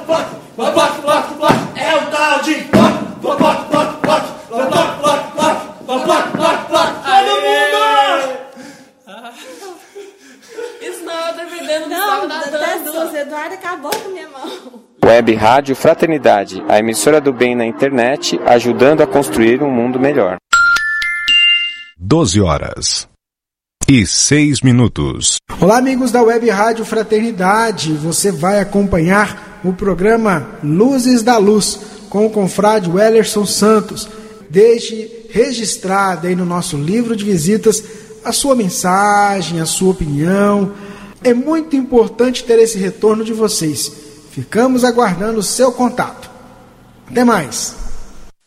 É o tal de todo mundo! Isso não é dependendo do Não, da até dança. duas. Eduardo acabou com minha mão. Web Rádio Fraternidade, a emissora do bem na internet, ajudando a construir um mundo melhor. 12h06. Olá, amigos da Web Rádio Fraternidade. Você vai acompanhar o programa Luzes da Luz com o confrade Wellerson Santos. Deixe registrado aí no nosso livro de visitas a sua mensagem, a sua opinião. É muito importante ter esse retorno de vocês. Ficamos aguardando o seu contato. Até mais.